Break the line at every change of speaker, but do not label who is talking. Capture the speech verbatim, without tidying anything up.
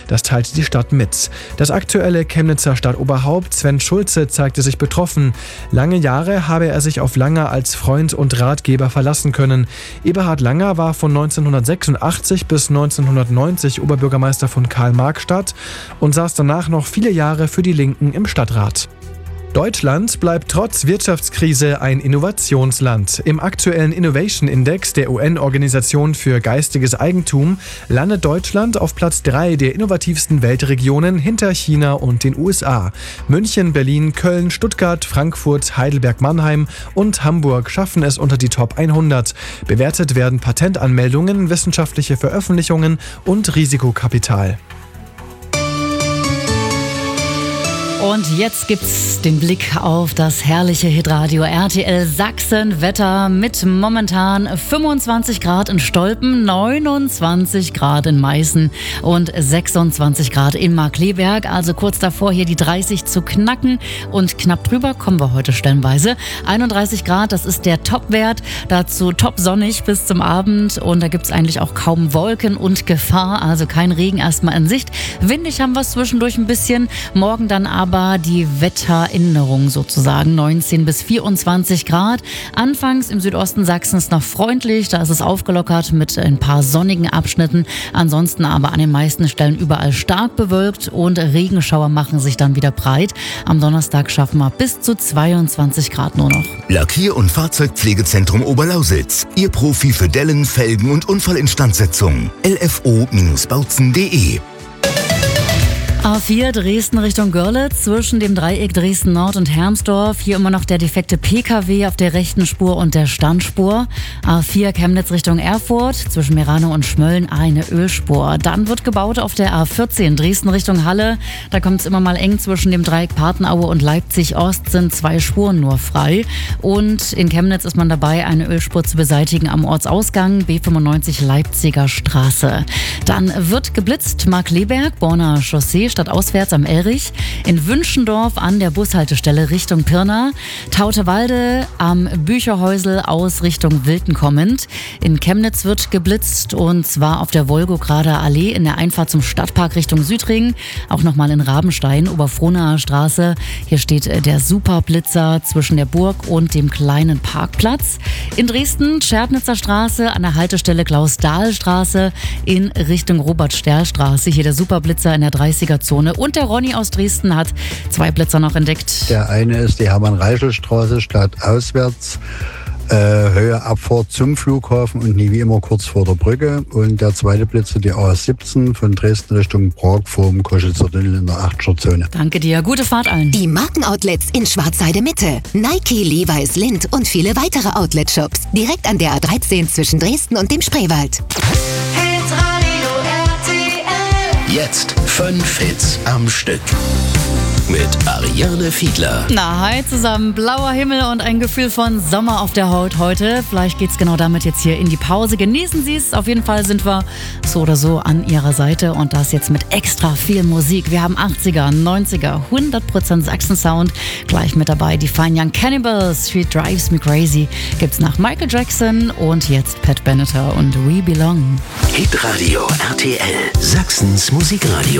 Das teilte die Stadt mit. Das aktuelle Chemnitzer Stadtoberhaupt Sven Schulze zeigte sich betroffen. Lange Jahre habe er sich auf Langer als Freund und Ratgeber verlassen können. Eberhard Langer war von neunzehnhundertsechsundachtzig bis neunzehnhundertneunzig Oberbürgermeister von Karl-Marx-Stadt und saß danach noch viele Jahre für die Linken im Stadtrat. Deutschland bleibt trotz Wirtschaftskrise ein Innovationsland. Im aktuellen Innovation Index der U N-Organisation für geistiges Eigentum landet Deutschland auf Platz drei der innovativsten Weltregionen hinter China und den U S A. München, Berlin, Köln, Stuttgart, Frankfurt, Heidelberg, Mannheim und Hamburg schaffen es unter die Top hundert. Bewertet werden Patentanmeldungen, wissenschaftliche Veröffentlichungen und Risikokapital.
Und jetzt gibt's den Blick auf das herrliche Hitradio R T L Sachsen. Wetter mit momentan fünfundzwanzig Grad in Stolpen, neunundzwanzig Grad in Meißen und sechsundzwanzig Grad in Markkleeberg. Also kurz davor, hier die dreißig zu knacken und knapp drüber kommen wir heute stellenweise. einunddreißig Grad, das ist der Topwert. Dazu top sonnig bis zum Abend und da gibt's eigentlich auch kaum Wolken und Gefahr. Also kein Regen erstmal in Sicht. Windig haben wir es zwischendurch ein bisschen. Morgen dann aber Aber die Wetteränderung sozusagen, neunzehn bis vierundzwanzig Grad. Anfangs im Südosten Sachsens noch freundlich, da ist es aufgelockert mit ein paar sonnigen Abschnitten. Ansonsten aber an den meisten Stellen überall stark bewölkt und Regenschauer machen sich dann wieder breit. Am Donnerstag schaffen wir bis zu zweiundzwanzig Grad nur noch.
Lackier- und Fahrzeugpflegezentrum Oberlausitz. Ihr Profi für Dellen, Felgen und Unfallinstandsetzung. L F O Bautzen punkt de
A vier Dresden Richtung Görlitz, zwischen dem Dreieck Dresden Nord und Hermsdorf. Hier immer noch der defekte P K W auf der rechten Spur und der Standspur. A vier Chemnitz Richtung Erfurt, zwischen Merano und Schmölln eine Ölspur. Dann wird gebaut auf der A vierzehn Dresden Richtung Halle. Da kommt es immer mal eng, zwischen dem Dreieck Patenaue und Leipzig Ost sind zwei Spuren nur frei. Und in Chemnitz ist man dabei, eine Ölspur zu beseitigen am Ortsausgang B fünfundneunzig Leipziger Straße. Dann wird geblitzt Markkleeberg, Borner Chaussee, stadtauswärts am Elrich, in Wünschendorf an der Bushaltestelle Richtung Pirna, Tautewalde am Bücherhäusl aus Richtung Wilten kommend. In Chemnitz wird geblitzt und zwar auf der Wolgograder Allee in der Einfahrt zum Stadtpark Richtung Südring, auch nochmal in Rabenstein, Oberfrohnaer Straße. Hier steht der Superblitzer zwischen der Burg und dem kleinen Parkplatz. In Dresden Schärpnitzer Straße an der Haltestelle Klaus-Dahl-Straße in Richtung Robert-Sterl-Straße. Hier der Superblitzer in der dreißiger Zone. Und der Ronny aus Dresden hat zwei Blitzer noch entdeckt.
Der eine ist die Hermann-Reichel-Straße, stadtauswärts, äh, Höhe Abfahrt zum Flughafen und nie wie immer kurz vor der Brücke. Und der zweite Blitzer, die A siebzehn von Dresden Richtung Prag vorm Koschitzer Tunnel in der achtscher Zone.
Danke dir. Gute Fahrt allen.
Die Markenoutlets in Schwarzheide Mitte. Nike, Levi's, Lindt und viele weitere Outlet-Shops. Direkt an der A dreizehn zwischen Dresden und dem Spreewald.
Jetzt fünf Hits am Stück mit Ariane Fiedler.
Na, hi zusammen. Blauer Himmel und ein Gefühl von Sommer auf der Haut heute. Vielleicht geht's genau damit jetzt hier in die Pause. Genießen Sie es. Auf jeden Fall sind wir so oder so an Ihrer Seite und das jetzt mit extra viel Musik. Wir haben achtziger, neunziger, hundert Prozent Sachsen-Sound gleich mit dabei. Die Fine Young Cannibals, She Drives Me Crazy gibt's nach Michael Jackson und jetzt Pat Benatar und We Belong.
Hitradio R T L, Sachsens Musikradio.